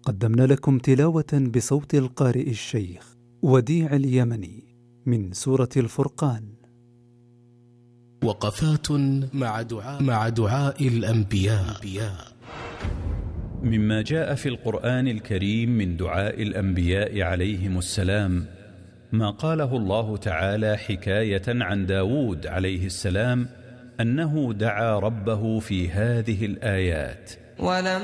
قدمنا لكم تلاوة بصوت القارئ الشيخ وديع اليمني من سورة الفرقان. وقفات مع دعاء الأنبياء. مما جاء في القرآن الكريم من دعاء الأنبياء عليهم السلام ما قاله الله تعالى حكاية عن داود عليه السلام أنه دعا ربه في هذه الآيات: